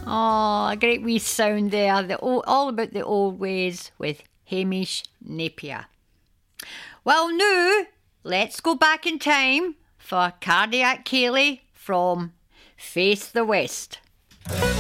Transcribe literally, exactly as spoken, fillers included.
Oh, a great wee sound there. The o- all about the old ways with Hamish Napier. Well, now, let's go back in time for Cardiac Kaylee from Face the West.